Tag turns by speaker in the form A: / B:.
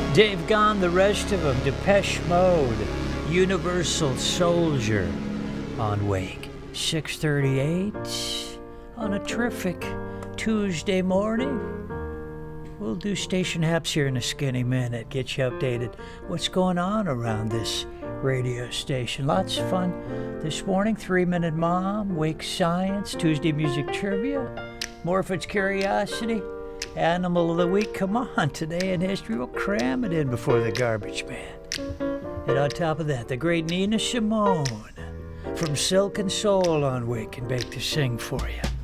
A: Dave Gone, the rest of them, Depeche Mode, Universal Soldier on Wake. 6:38 on a terrific Tuesday morning. We'll do station haps here in a skinny minute, get you updated. What's going on around this radio station? Lots of fun this morning. 3-Minute Mom, Wake Science, Tuesday Music Trivia, Morford's Curiosity, Animal of the Week. Come on, today in history, we'll cram it in before the garbage man. And on top of that, the great Nina Simone from Silk and Soul on Wake and Bake to sing for you.